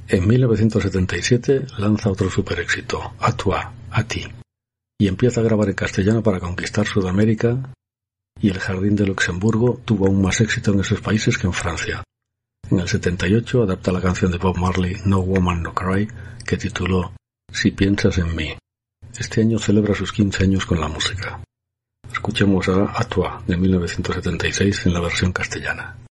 En 1977 lanza otro super éxito, A toi, a ti, y empieza a grabar en castellano para conquistar Sudamérica, y El Jardín de Luxemburgo tuvo aún más éxito en esos países que en Francia. En el 78 adapta la canción de Bob Marley No Woman No Cry, que tituló Si piensas en mí. Este año celebra sus 15 años con la música. Escuchemos a toi de 1976 en la versión castellana.